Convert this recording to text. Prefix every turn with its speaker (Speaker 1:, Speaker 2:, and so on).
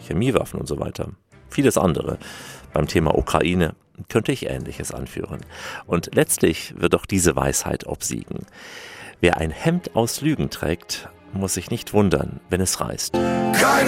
Speaker 1: Chemiewaffen und so weiter. Vieles andere. Beim Thema Ukraine könnte ich Ähnliches anführen. Und letztlich wird auch diese Weisheit obsiegen. Wer ein Hemd aus Lügen trägt, muss sich nicht wundern, wenn es reißt.
Speaker 2: Keine